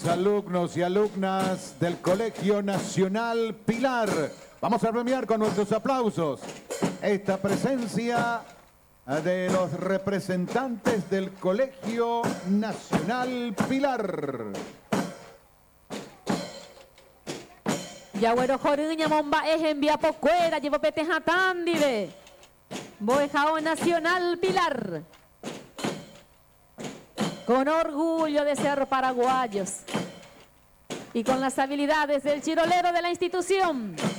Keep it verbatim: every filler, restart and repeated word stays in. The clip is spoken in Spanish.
Alumnos y alumnas del Colegio Nacional Pilar. Vamos a premiar con nuestros aplausos esta presencia de los representantes del Colegio Nacional Pilar. Yagüero Joruña Momba es envía pocuera, llevo petejatandide. Boejao Nacional Pilar. Con orgullo de ser paraguayos y con las habilidades del chirolero de la institución.